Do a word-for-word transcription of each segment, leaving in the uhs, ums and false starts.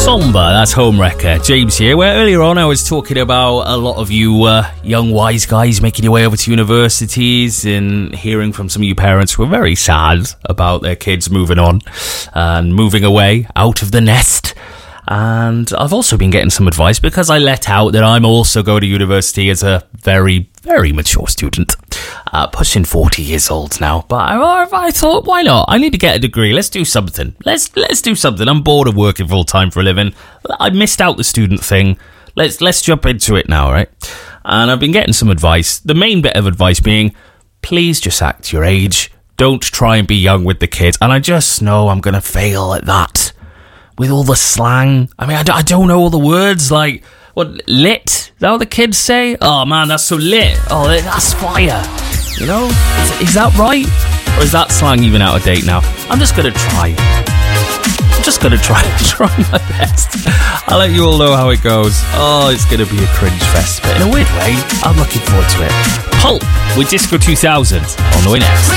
Somber, that's Home Wrecker. James here, where earlier on I was talking about a lot of you uh, young wise guys making your way over to universities and hearing from some of you parents who are very sad about their kids moving on and moving away out of the nest. And I've also been getting some advice because I let out that I'm also going to university as a very, very mature student. Uh, pushing forty years old now. But I, I thought, why not? I need to get a degree. Let's do something. Let's let's do something. I'm bored of working full time for a living. I missed out the student thing. Let's let's jump into it now, right? And I've been getting some advice. The main bit of advice being, please just act your age. Don't try and be young with the kids. And I just know I'm going to fail at that. With all the slang. I mean, I, d- I don't know all the words. Like, what, lit? Is that what the kids say? Oh, man, that's so lit. Oh, that's fire. You know? Is, is that right? Or is that slang even out of date now? I'm just going to try. I'm just going to try try my best. I'll let you all know how it goes. Oh, it's going to be a cringe fest. But in a weird way, I'm looking forward to it. Pulp with Disco two thousand on the way next.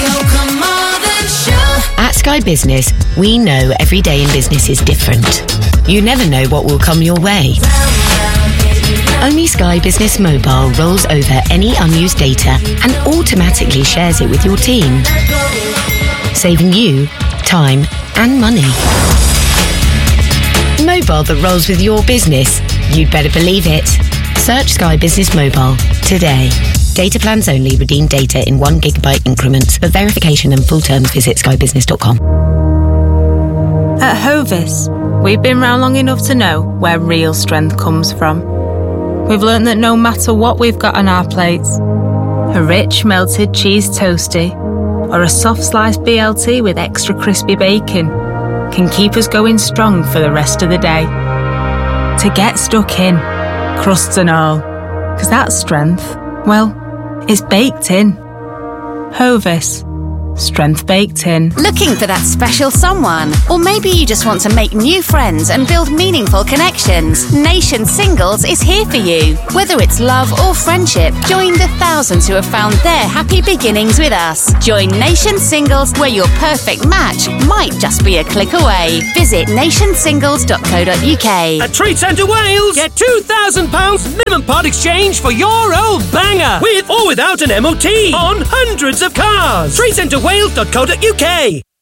At Sky Business, we know every day in business is different. You never know what will come your way. Only Sky Business Mobile rolls over any unused data and automatically shares it with your team, saving you time and money. Mobile that rolls with your business. You'd better believe it. Search Sky Business Mobile today. Data plans only. Redeem data in one gigabyte increments. For verification and full terms, visit sky business dot com. At Hovis, we've been round long enough to know where real strength comes from. We've learned that no matter what we've got on our plates, a rich melted cheese toastie or a soft sliced B L T with extra crispy bacon can keep us going strong for the rest of the day. To get stuck in, crusts and all, because that strength, well, it's baked in. Hovis. Strength baked in. Looking for that special someone? Or maybe you just want to make new friends and build meaningful connections? Nation Singles is here for you. Whether it's love or friendship, join the thousands who have found their happy beginnings with us. Join Nation Singles, where your perfect match might just be a click away. Visit nation singles dot co dot uk. At Trade Centre Wales, get two thousand pounds minimum part exchange for your old banger, with or without an M O T, on hundreds of cars. Trade Centre Wales dot co dot uk.